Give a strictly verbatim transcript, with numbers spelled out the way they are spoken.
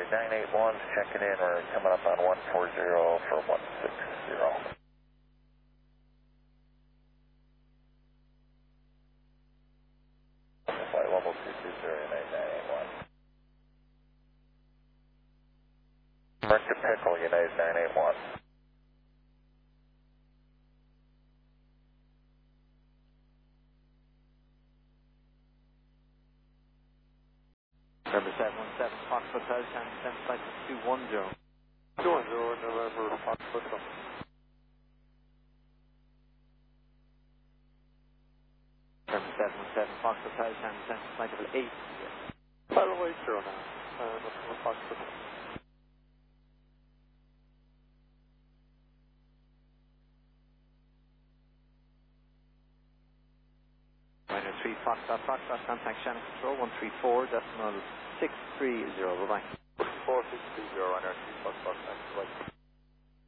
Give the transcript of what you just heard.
United nine eight one, checking in. We're coming up on one four zero for one six zero. Flight level two two zero, United nine eight one. Correct to Pickle, United nine eight one. November seven one seven, Fox Hotel, San San Flight two one zero. two one zero, November, Fox Hotel. November seven one seven, Fox Hotel, San San Flight level eight zero. Final eight zero now, uh, November, Fox Hotel. Minor three, Foxtrot, Foxtrot, contact channel control, one three four, decimal six three zero, bye-bye. four six three zero, Runner three, Fox